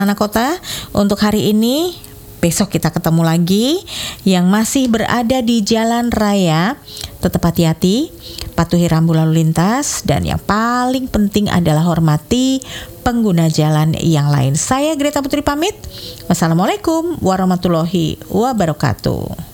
anak kota untuk hari ini. Besok kita ketemu lagi. Yang masih berada di jalan raya, tetap hati-hati, patuhi rambu lalu lintas, dan yang paling penting adalah hormati pengguna jalan yang lain. Saya Greta Putri pamit. Wassalamualaikum warahmatullahi wabarakatuh.